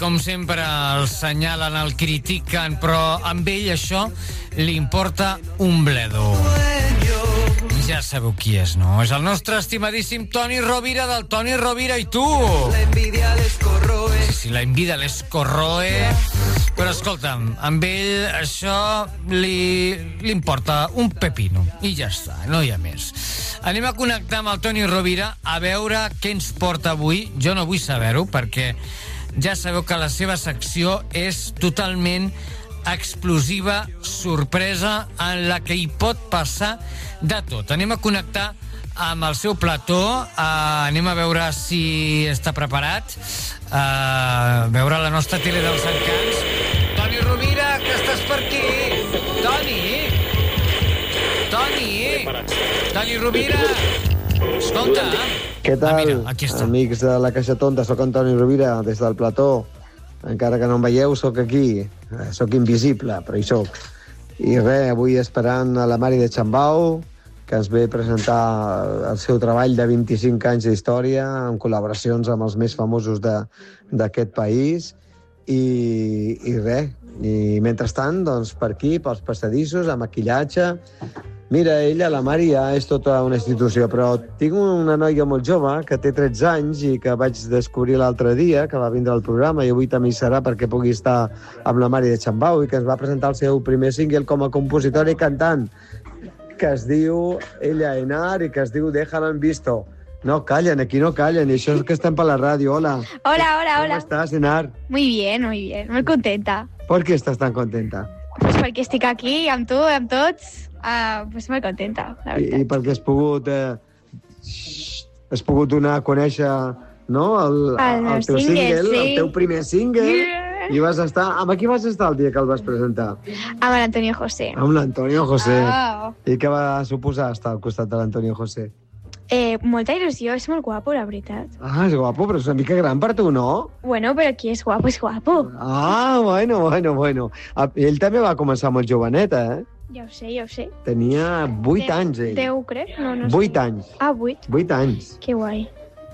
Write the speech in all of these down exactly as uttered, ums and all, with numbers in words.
com sempre, el senyalen, el critiquen, però amb ell això li importa un bledo. Ja sabeu qui és, no? És el nostre estimadíssim Toni Rovira, del Toni Rovira i tu. Sí, sí, la envidia les corroe. Però escolta'm, amb ell això li, li importa un pepino. I ja està, no hi ha més. Anem a connectar amb el Toni Rovira a veure què ens porta avui. Jo no vull saber-ho, perquè ja sabeu que la seva secció és totalment explosiva, sorpresa, en la que hi pot passar de tot. Anem a connectar amb el seu plató, uh, anem a veure si està preparat, uh, veure la nostra tele dels encants. Toni Rovira, que estàs per aquí? Toni? Toni? Toni Rovira? Escolta. Què tal, ah, mira, amics de la Caixa Tonta? Soc en Toni Rovira, des del plató. Encara que no em veieu, sóc aquí. Sóc invisible, però hi sóc. I res, avui esperant a la Mari de Chambau, que ens ve a presentar el seu treball de vint-i-cinc anys d'història, amb col·laboracions amb els més famosos d'aquest país. I, i res, i mentrestant, doncs, per aquí, pels passadissos, amb maquillatge. Mira, ella, la Mari, ja és tota una institució, però tinc una noia molt jove que té tretze anys i que vaig descobrir l'altre dia, que va vindre al programa, i avui també hi serà perquè pugui estar amb la Mari de Chambau, i que ens va presentar el seu primer single com a compositora i cantant, que es diu Ella Enar i que es diu Déjalo en visto. No callen, aquí no callen, i això és que estem per la ràdio. Hola. Hola, hola, hola. ¿Cómo estás, Enar? Muy bien, muy bien, muy contenta. ¿Por qué estás tan contenta? Pues perquè estic aquí amb tu, amb tots, uh, pues molt contenta, la veritat. I, i perquè has pogut, eh, has pogut donar a conèixer, no?, el, el, el teu single, single, sí. el teu primer single, Yeah. i vas estar... Amb qui vas estar el dia que el vas presentar? Amb l'Antonio José. Amb l'Antonio José. Oh. I què va suposar estar al costat de l'Antonio José? Eh, molta il·lusió, és molt guapo, la veritat. Ah, és guapo, però és una mica gran per tu, no? Bueno, però qui és guapo, és guapo. Ah, bueno, bueno, bueno. Ah, ell també va començar molt jovenet, eh? Ja ho sé, ja ho sé. Tenia vuit Deu- anys, ell. Deu, crec? No, no sé. Vuit anys. Ah, vuit. Vuit anys. Que guai.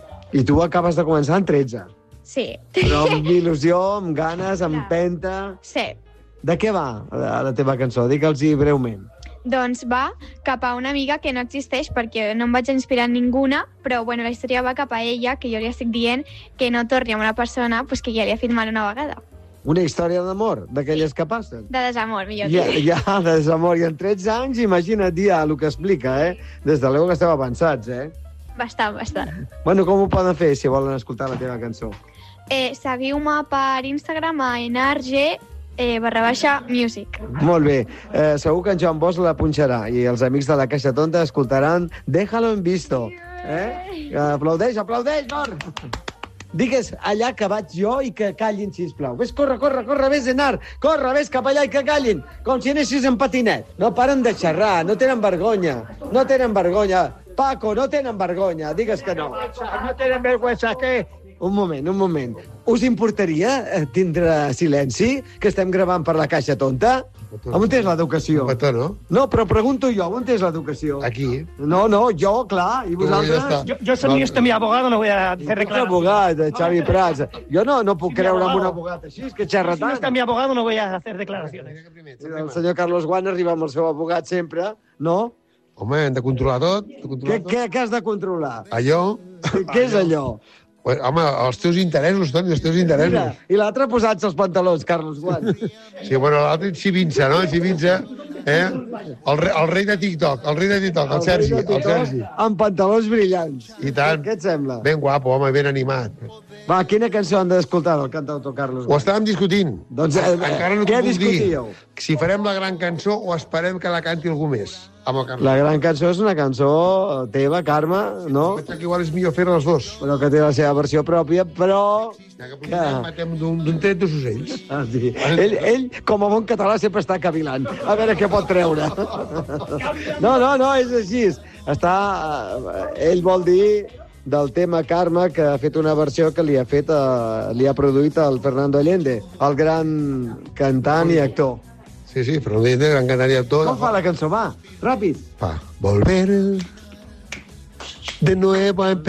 I tu acabes de començar en tretze. Sí. Però amb il·lusió, amb ganes, amb Clar. penta... Sí. De què va la, la teva cançó? Digue'ls-hi breument. Doncs va cap a una amiga que no existeix perquè no em vaig inspirar en ninguna, però bueno, la història va cap a ella, que jo li estic dient que no torni amb una persona pues, que ja li ha fet mal una vegada. Una història d'amor, d'aquelles que passen. De desamor, millor Ja, dit. ja, de desamor. I en tretze anys, imagina't ja el que explica, eh? Des de l'eu que esteu avançats, eh? Bastant, bastant. Bueno, com ho poden fer si volen escoltar la teva cançó? Eh, Seguiu-me per Instagram a enarg eh, barra baixa music. Molt bé. Eh, segur que en Joan Bosch la punxarà i els amics de la Caixa Tonta escoltaran Déjalo en visto. Eh? Aplaudeix, aplaudeix, Nor! Digues allà que vaig jo i que callin, sisplau. Ves, corre, corre, corre, ves, Enar. Corre, ves cap allà i que callin. Com si anessis en patinet. No paren de xerrar, no tenen vergonya. No tenen vergonya. Paco, no tenen vergonya. Digues que no. No tenen vergüenza, què? Un moment, un moment. Us importaria eh, tindre silenci, que estem gravant per la Caixa Tonta? On és l'educació? Un petó, no? No, però pregunto jo, on és l'educació? Aquí. No, no, jo, clar, i Tu ja vosaltres? està. Yo, yo soy esto, mi abogado, no voy a hacer Ets reclamaciones. abogat, eh, Xavi Prats. Jo no, no puc Sí, mi creure en un abogado. abogat així, que xerra Si no está tant. mi abogado, no voy a hacer declaraciones. El senyor Carlos Guan arriba amb el seu abogat sempre, no? Home, hem de controlar tot. De Què, controlar tot. què, què has de controlar? Allò... Què és allò? Home, els teus interessos, Toni, els teus interessos. Mira, i l'altre posats els pantalons, Carlos Guan. Sí, bueno, l'altre és Civinça, no? Civinça, eh? El, re, el rei de TikTok, el rei de TikTok, el Sergi, rei de el TikTok Sergi. Amb pantalons brillants. I tant. Què et sembla? Ben guapo, home, ben animat. Va, quina cançó han d'escoltar del cantautor Carlos Ho Guan? estàvem discutint. Doncs, eh, Encara no què t'ho puc dir. discutíeu? Si farem la gran cançó o esperem que la canti algú més. Amb el Carles. La gran cançó és una cançó teva, Carme, no? Pensa que igual és millor fer les dos. Però que té la seva versió pròpia, però... Ja que potser matem d'un d'un tret dos ocells. Ah, sí. Ell, ell, com a bon català, sempre està cavilant. A veure què pot treure. No, no, no, és així. Està... eh, Ell vol dir del tema Carme, que ha fet una versió que li ha fet, eh, li ha produït el Fernando Allende, el gran cantant i actor. Sí, sí, però de gran canari actor. Com fa la cançó? Va, ràpid. Va, volver de nuevo a empezar.